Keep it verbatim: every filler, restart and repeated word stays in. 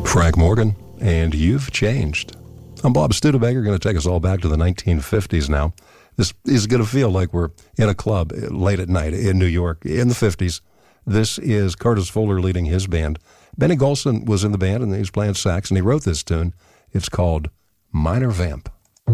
Frank Morgan, and You've Changed. I'm Bob Studebaker, going to take us all back to the nineteen fifties now. This is going to feel like we're in a club late at night in New York in the fifties. This is Curtis Fuller leading his band. Benny Golson was in the band, and he was playing sax, and he wrote this tune. It's called Minor Vamp.